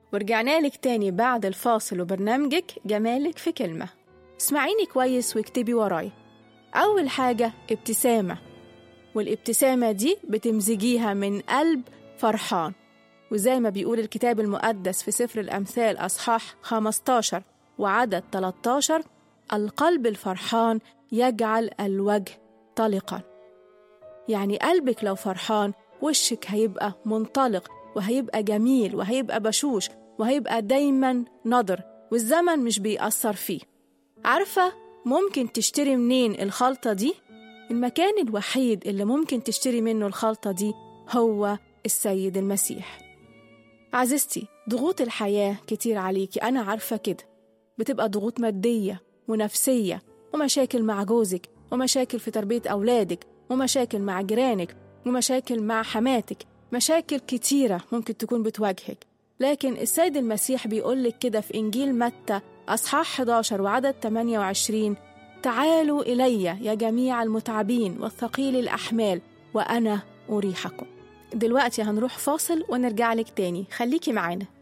ورجعنا لك تاني بعد الفاصل وبرنامجك جمالك في كلمة. اسمعيني كويس واكتبي وراي. أول حاجة ابتسامة، والابتسامة دي بتمزجيها من قلب فرحان، وزي ما بيقول الكتاب المقدس في سفر الأمثال أصحاح 15 وعدد 13: القلب الفرحان يجعل الوجه طلقا. يعني قلبك لو فرحان وشك هيبقى منطلق وهيبقى جميل وهيبقى بشوش وهيبقى دايما نضر، والزمن مش بيأثر فيه. عارفة ممكن تشتري منين الخلطة دي؟ المكان الوحيد اللي ممكن تشتري منه الخلطة دي هو السيد المسيح. عزيزتي، ضغوط الحياة كتير عليكي، أنا عارفة كده. بتبقى ضغوط مادية ونفسية ومشاكل مع جوزك ومشاكل في تربية أولادك ومشاكل مع جيرانك ومشاكل مع حماتك، مشاكل كتيرة ممكن تكون بتواجهك. لكن السيد المسيح بيقولك كده في إنجيل متى أصحاح 11 وعدد 28: تعالوا إلي يا جميع المتعبين والثقيل الأحمال وأنا أريحكم. دلوقتي هنروح فاصل ونرجع لك تاني، خليكي معانا.